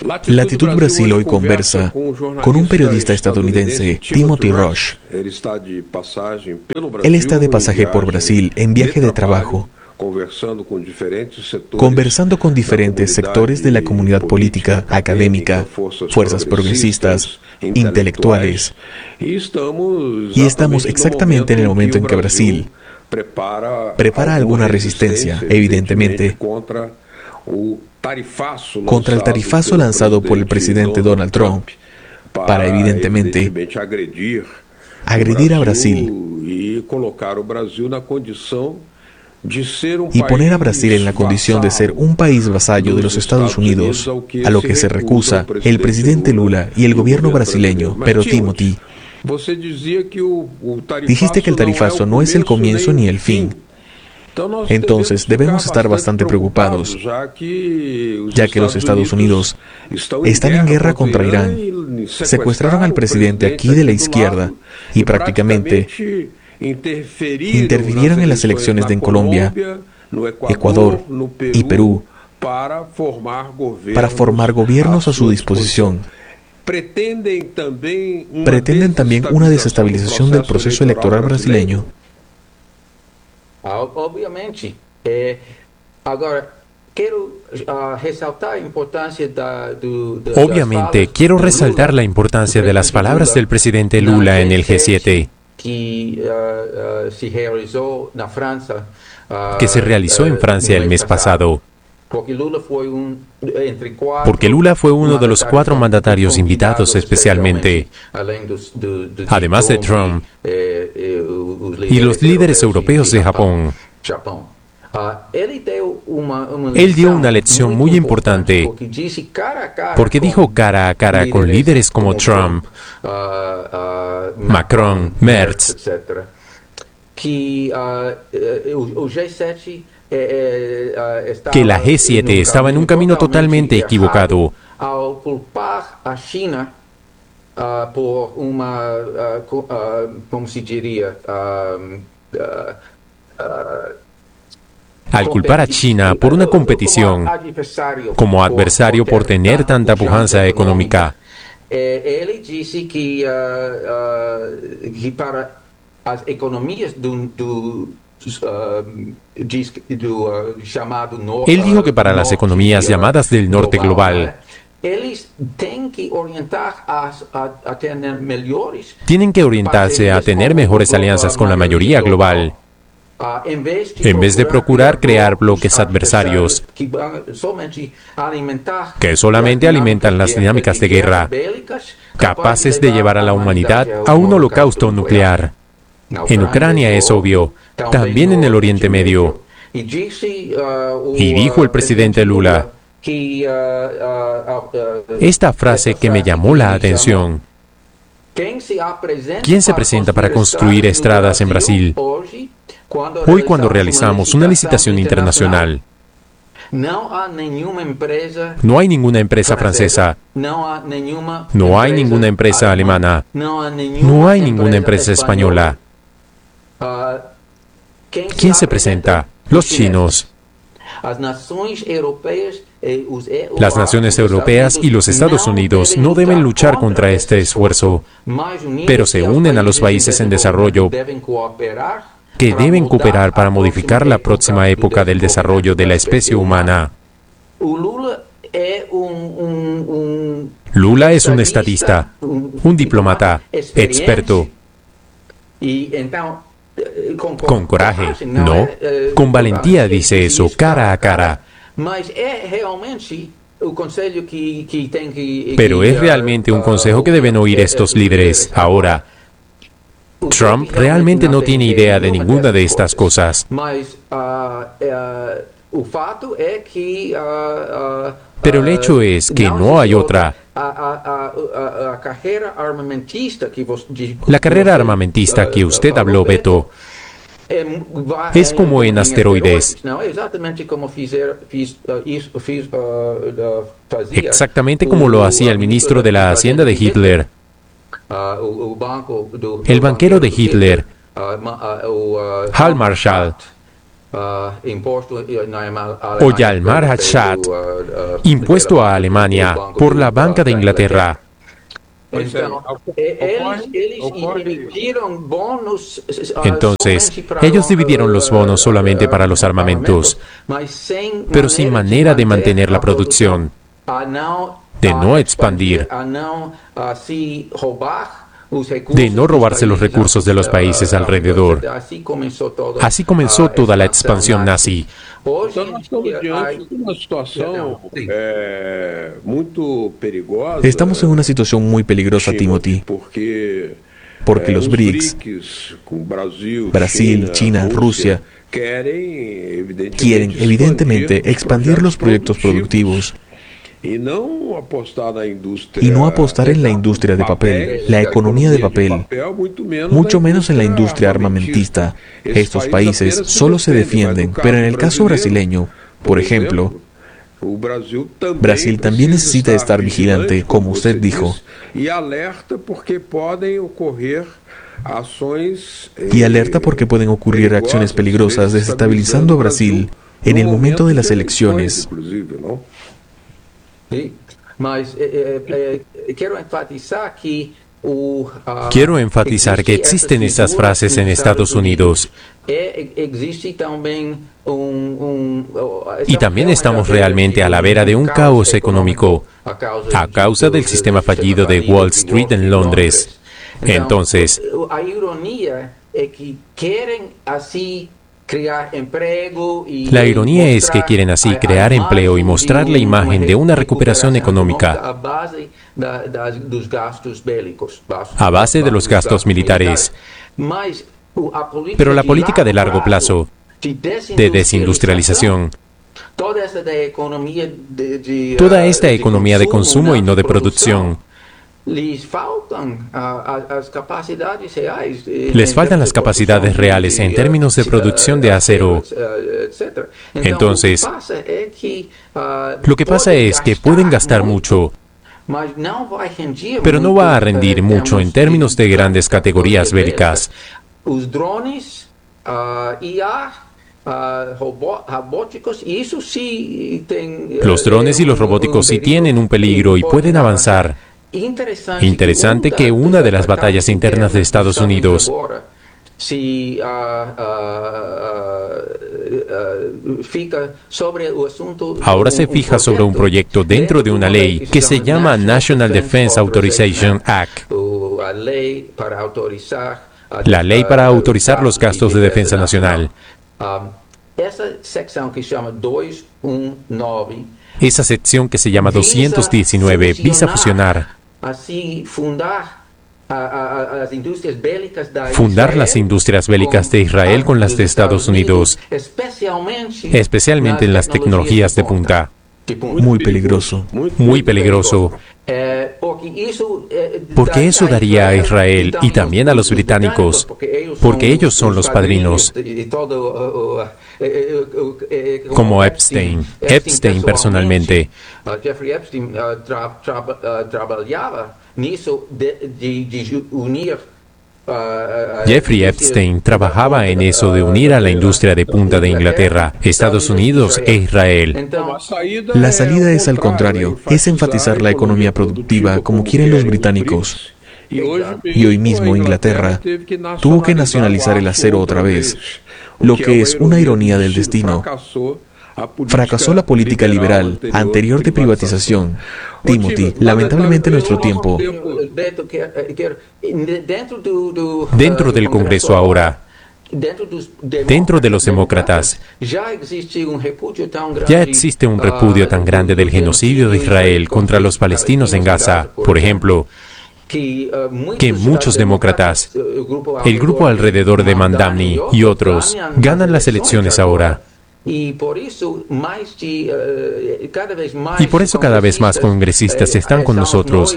Latitud Brasil hoy conversa con un periodista estadounidense, Timothy Rush. Él está de pasaje por Brasil en viaje de trabajo, conversando con diferentes sectores de la comunidad política, académica, fuerzas progresistas, intelectuales. Y estamos exactamente en el momento en que Brasil prepara alguna resistencia, evidentemente, contra el tarifazo lanzado por el presidente Donald Trump para, evidentemente, agredir a Brasil y poner a Brasil en la condición de ser un país vasallo de los Estados Unidos, a lo que se recusa el presidente Lula y el gobierno brasileño. Pero Timothy, dijiste que el tarifazo no es el comienzo ni el fin. Entonces debemos estar bastante preocupados, ya que los Estados Unidos están en guerra contra Irán, secuestraron al presidente aquí de la izquierda y prácticamente intervinieron en las elecciones en Colombia, Ecuador y Perú para formar gobiernos a su disposición. Pretenden también una desestabilización del proceso electoral brasileño. Obviamente. Agora, Obviamente, quiero resaltar la importancia de las palabras del presidente Lula en el G7, que se realizó en Francia el mes pasado, porque Lula fue uno de los 4 mandatarios invitados especialmente, además de Trump y los líderes europeos de Japón. Él dio una lección muy importante, porque dijo cara a cara con líderes como Trump, Macron, Merz, que la G7 estaba en un camino totalmente equivocado. Al culpar a China por una competición como adversario por tener tanta pujanza económica. Él dice que para las economías Él dijo que para las economías llamadas del norte global, tienen que orientarse a tener mejores alianzas con la mayoría global, en vez de procurar crear bloques adversarios que solamente alimentan las dinámicas de guerra, capaces de llevar a la humanidad a un holocausto nuclear. En Ucrania es obvio, también en el Oriente Medio. Y dijo el presidente Lula esta frase que me llamó la atención: ¿quién se presenta para construir estradas en Brasil? Hoy, cuando realizamos una licitación internacional, no hay ninguna empresa francesa, no hay ninguna empresa alemana, no hay ninguna empresa española. ¿Quién se presenta? Los chinos. Las naciones europeas y los Estados Unidos no deben luchar contra este esfuerzo, pero se unen a los países en desarrollo que deben cooperar para modificar la próxima época del desarrollo de la especie humana. Lula es un estadista, un diplomata, experto. Con coraje, no, con valentía dice eso, cara a cara. Pero es realmente un consejo que deben oír estos líderes ahora. Trump realmente no tiene idea de ninguna de estas cosas. Pero el hecho es que no hay otra. La carrera armamentista que usted habló, Beto, es como en asteroides. Exactamente como lo hacía el ministro de la Hacienda de Hitler, el banquero de Hitler, Hal Marshall. o Yalmar Hatchat, impuesto a Alemania por la Banca de Inglaterra. Entonces, ellos dividieron los bonos solamente para los armamentos, pero sin manera de mantener la producción, de no expandir, de no robarse los recursos de los países alrededor. Así comenzó toda la expansión nazi. Estamos en una situación muy peligrosa, Timothy, porque los BRICS, Brasil, China, Rusia, quieren evidentemente expandir los proyectos productivos y no apostar en la industria de papel, la economía de papel, mucho menos en la industria armamentista. Estos países solo se defienden, pero en el caso brasileño, por ejemplo, Brasil también necesita estar vigilante, como usted dijo, y alerta porque pueden ocurrir acciones peligrosas desestabilizando a Brasil en el momento de las elecciones. Quiero enfatizar que existen estas frases en Estados Unidos. Y también estamos realmente a la vera de un caos económico a causa del sistema fallido de Wall Street en Londres. Entonces, la ironía es que quieren así crear empleo y mostrar la imagen de una recuperación económica a base de los gastos militares. Pero la política de largo plazo, de desindustrialización, toda esta economía de consumo y no de producción, les faltan las capacidades reales en términos de producción de acero. Entonces, lo que pasa es que pueden gastar mucho, pero no va a rendir mucho en términos de grandes categorías bélicas. Los drones y los robóticos sí tienen un peligro y pueden avanzar. Interesante que una de las batallas internas de Estados Unidos ahora se fija sobre un proyecto dentro de una ley que se llama National Defense Authorization Act, la ley para autorizar los gastos de defensa nacional. Esa sección que se llama 219 visa fusionar, fundar las industrias bélicas de Israel con las de Estados Unidos, especialmente en las tecnologías de punta. Muy peligroso. Muy peligroso. Porque eso daría a Israel y también a los británicos, porque ellos son los padrinos, como Epstein personalmente. Jeffrey Epstein trabajaba nisso de unir. Jeffrey Epstein trabajaba en eso de unir a la industria de punta de Inglaterra, Estados Unidos e Israel. La salida es al contrario, es enfatizar la economía productiva como quieren los británicos. Y hoy mismo Inglaterra tuvo que nacionalizar el acero otra vez, lo que es una ironía del destino. Fracasó la política liberal anterior de privatización. Timothy, lamentablemente nuestro tiempo. Dentro del Congreso ahora, dentro de los demócratas, ya existe un repudio tan grande del genocidio de Israel contra los palestinos en Gaza, por ejemplo, que muchos demócratas, el grupo alrededor de Mandamni y otros, ganan las elecciones ahora. Y por eso cada vez más congresistas están con nosotros.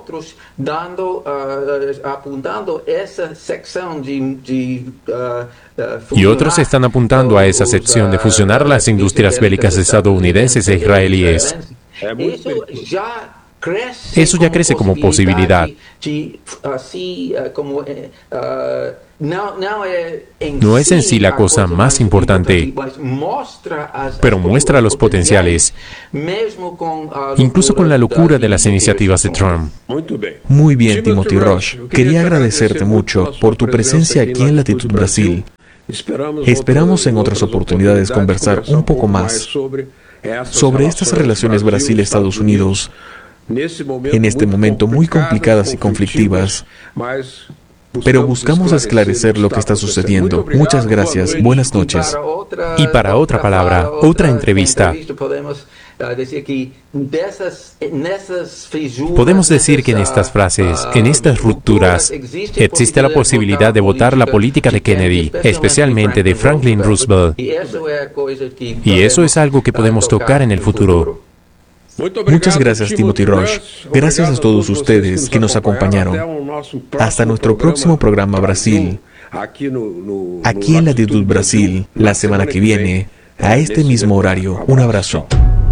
Y otros están apuntando a esa sección de fusionar las industrias bélicas estadounidenses e israelíes. Eso ya crece como posibilidad No es en sí la cosa más importante, pero muestra los potenciales, incluso con la locura de las iniciativas de Trump. Muy bien, Timothy Roche. Quería agradecerte mucho por tu presencia aquí en Latitud Brasil. Esperamos en otras oportunidades conversar un poco más sobre estas relaciones Brasil-Estados Unidos, en este momento muy complicadas y conflictivas, pero buscamos esclarecer lo que está sucediendo. Muchas gracias. Buenas noches. Y para otra palabra, otra entrevista, podemos decir que en estas frases, en estas rupturas, existe la posibilidad de votar la política de Kennedy, especialmente de Franklin Roosevelt. Y eso es algo que podemos tocar en el futuro. Muchas gracias, Timothy Roche. Gracias a todos ustedes que nos acompañaron. Hasta nuestro próximo programa Brasil, aquí en Latitud Brasil, la semana que viene, a este mismo horario. Un abrazo.